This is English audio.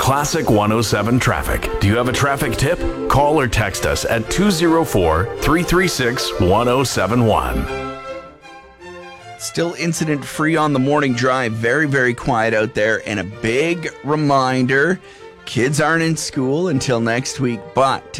Classic 107 Traffic. Do you have a traffic tip? Call or text us at 204-336-1071. Still incident-free on the morning drive. Very, very quiet out there. And a big reminder, kids aren't in school until next week, but